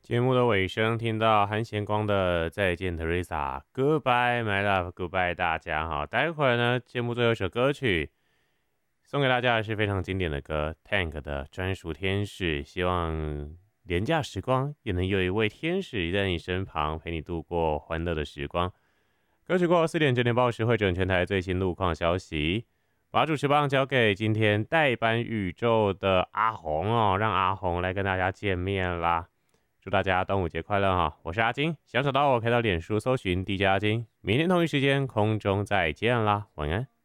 节目的尾声，听到韩贤光的《再见 Teresa》，Goodbye my love，Goodbye 大家好。待会儿呢，节目最后一首歌曲送给大家的是非常经典的歌，Tank 的专属天使。希望廉价时光也能有一位天使在你身旁，陪你度过欢乐的时光。歌曲过后4点9点报时会整全台最新路况消息。把主持棒交给今天代班宇宙的阿红哦，让阿红来跟大家见面啦。祝大家端午节快乐哈！我是阿金，想找到我可以到脸书搜寻 DJ 阿金，明天同一时间空中再见啦，晚安。